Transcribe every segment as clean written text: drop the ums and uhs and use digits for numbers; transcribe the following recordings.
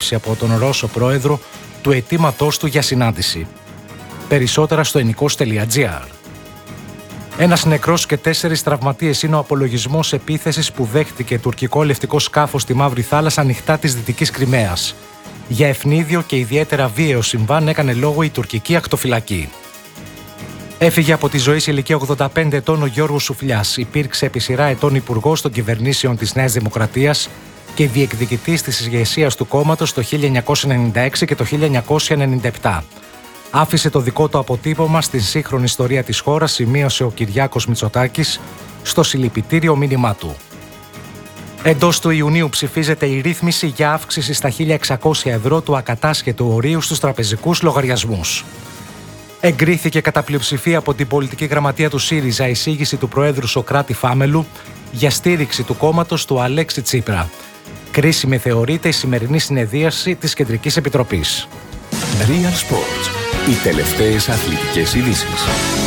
απόρριψη από τον Ρώσο πρόεδρο του αιτήματός του για συνάντηση. Περισσότερα στο ενικός.gr. Ένας νεκρός και 4 τραυματίες είναι ο απολογισμός επίθεσης που δέχτηκε τουρκικό λευτικό σκάφος στη Μαύρη Θάλασσα ανοιχτά της Δυτικής Κριμαίας. Για ευνίδιο και ιδιαίτερα βίαιο συμβάν έκανε λόγο η τουρκική ακτοφυλακή. Έφυγε από τη ζωή σε ηλικία 85 ετών ο Γιώργος Σουφλιάς. Υπήρξε επί σειρά ετών υπουργός των κυβερνήσεων της Νέας Δημοκρατίας και διεκδικητής της ηγεσίας του κόμματος το 1996 και το 1997. Άφησε το δικό του αποτύπωμα στην σύγχρονη ιστορία της χώρας, σημείωσε ο Κυριάκος Μητσοτάκης στο συλληπιτήριο μήνυμά του. Εντός του Ιουνίου ψηφίζεται η ρύθμιση για αύξηση στα 1.600 ευρώ του ακατάσχετου ορίου στους τραπεζικούς λογαριασμούς. Εγκρίθηκε κατά πλειοψηφία από την πολιτική γραμματεία του ΣΥΡΙΖΑ η εισήγηση του Προέδρου Σωκράτη Φάμελου για στήριξη του κόμματος του Αλέξη Τσίπρα. Κρίσιμη θεωρείται η σημερινή συνεδρίαση της Κεντρικής Επιτροπής. Real Sports. Οι τελευταίες αθλητικές ειδήσεις.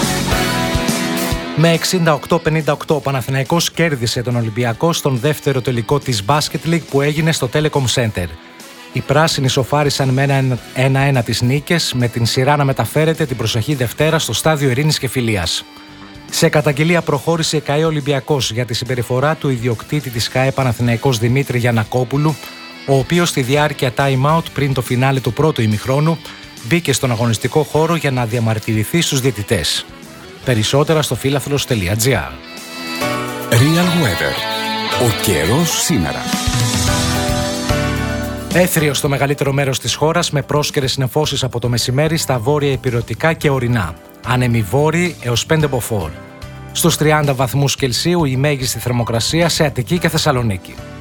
Με 68-58 ο Παναθηναϊκός κέρδισε τον Ολυμπιακό στον δεύτερο τελικό της Basket League που έγινε στο Telecom Center. Οι πράσινοι σοφάρισαν με 1-1 τις νίκες, με την σειρά να μεταφέρεται την προσεχή Δευτέρα στο Στάδιο Ειρήνης και Φιλίας. Σε καταγγελία προχώρησε η ΚΑΕ Ολυμπιακός για τη συμπεριφορά του ιδιοκτήτη της ΚΑΕ Παναθηναϊκός Δημήτρη Γιαννακόπουλου, ο οποίος στη διάρκεια time-out πριν το φινάλε του πρώτου ημιχρόνου μπήκε στον αγωνιστικό χώρο για να διαμαρτυρηθεί στους διαιτητές. Περισσότερα στο φίλαθλος.gr. Real Weather. Ο καιρός σήμερα. Έθριος στο μεγαλύτερο μέρος της χώρας με πρόσκαιρες νεφώσεις από το μεσημέρι στα βόρεια ηπειρωτικά και ορεινά. Άνεμοι βόρειοι έως 5 μποφόρ. Στους 30 βαθμούς Κελσίου η μέγιστη θερμοκρασία σε Αττική και Θεσσαλονίκη.